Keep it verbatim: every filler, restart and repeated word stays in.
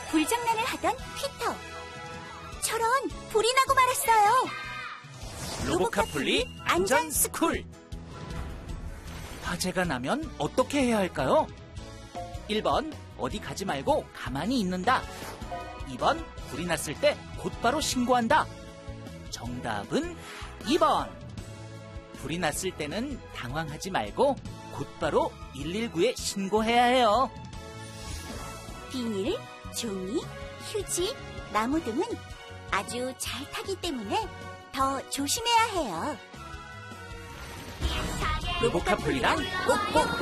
불장난을 하던 피터. 저런, 불이 나고 말았어요. 로보카폴리 안전 스쿨. 화재가 나면 어떻게 해야 할까요? 일 번 어디 가지 말고 가만히 있는다. 이 번 불이 났을 때 곧바로 신고한다. 정답은 이 번. 불이 났을 때는 당황하지 말고 곧바로 일일구에 신고해야 해요. 비닐, 종이, 휴지, 나무 등은 아주 잘 타기 때문에 더 조심해야 해요. 로보카폴리랑 꼭꼭